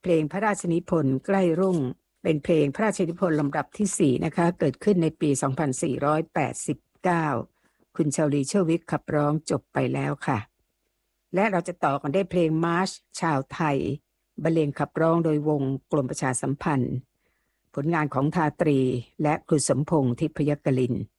เพลงพระราชนิพนธ์ใกล้รุ่งเป็นเพลงพระราชนิพนธ์ลำดับที่4นะคะเกิดขึ้นในปี2489คุณชาวลีเชอร์วิทขับร้องจบไปแล้วค่ะและเราจะต่อกันได้เพลงมาร์ชชาวไทยบรรเลงขับร้องโดยวงกรมประชาสัมพันธ์ผลงานของทาตรีและครูสมพงษ์ทิพยกลิน